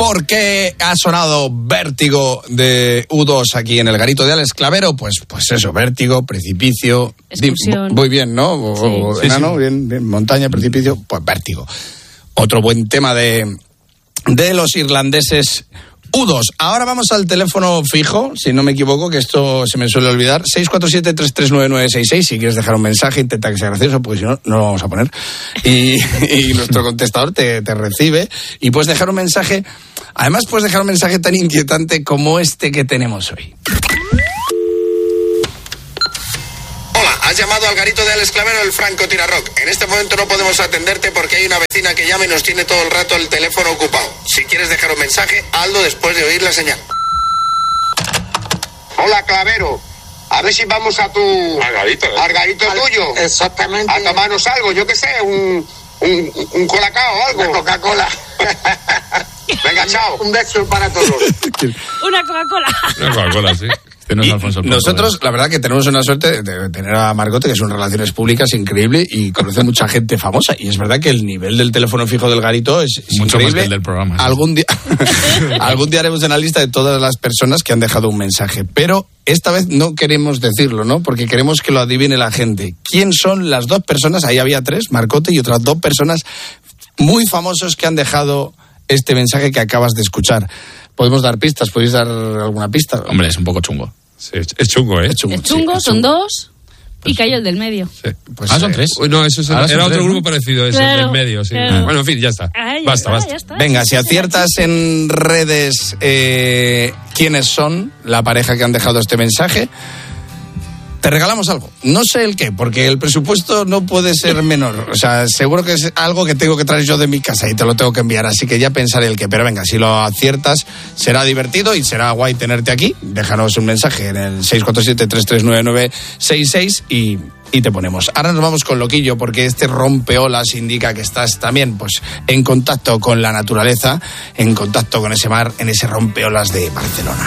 porque ha sonado Vértigo de U2 aquí en el garito de Alex Clavero. Pues eso, vértigo, precipicio. Muy bien, ¿no? Sí. Enano, bien, montaña, precipicio, pues vértigo. Otro buen tema de los irlandeses U2. Ahora vamos al teléfono fijo, si no me equivoco, que esto se me suele olvidar. 647-339966. Si quieres dejar un mensaje, intenta que sea gracioso, porque si no, no lo vamos a poner. Y nuestro contestador te recibe. Y puedes dejar un mensaje. Además, puedes dejar un mensaje tan inquietante como este que tenemos hoy. Has llamado al garito de Alex Clavero del Franco Tirarrock. En este momento no podemos atenderte porque hay una vecina que llama y nos tiene todo el rato el teléfono ocupado. Si quieres dejar un mensaje, hazlo después de oír la señal. Hola, Clavero. A ver si vamos a tu... Al garito tuyo. Exactamente. A tomarnos algo, yo qué sé, un colacao o algo. Una Coca-Cola. Venga, chao. Un beso para todos. Una Coca-Cola. Una Coca-Cola, sí. Este no es Alfonso el Nosotros, la verdad que tenemos una suerte de tener a Margote, que es un relaciones públicas increíble y conoce mucha gente famosa. Y es verdad que el nivel del teléfono fijo del garito es mucho increíble. más que el del programa. Algún día haremos una lista de todas las personas que han dejado un mensaje. Pero esta vez no queremos decirlo, ¿no? Porque queremos que lo adivine la gente. ¿Quién son las dos personas? Ahí había tres, Marcote y otras dos personas muy famosos que han dejado este mensaje que acabas de escuchar. ¿Podemos dar pistas? ¿Podéis dar alguna pista? Hombre, es un poco chungo. Sí, es chungo, ¿eh? Es chungo, sí, son dos y cayó el del medio. Sí. Pues, son tres. No, eso era son otro tres, grupo ¿no? parecido, ese Claro, del medio, sí. claro. Bueno, en fin, ya está. Basta. Ya está. Venga, si aciertas en redes quiénes son la pareja que han dejado este mensaje, te regalamos algo. No sé el qué, porque el presupuesto no puede ser menor. O sea, seguro que es algo que tengo que traer yo de mi casa y te lo tengo que enviar. Así que ya pensaré el qué. Pero venga, si lo aciertas, será divertido y será guay tenerte aquí. Déjanos un mensaje en el 647-339966 y te ponemos. Ahora nos vamos con Loquillo, porque este rompeolas indica que estás también pues en contacto con la naturaleza, en contacto con ese mar, en ese rompeolas de Barcelona.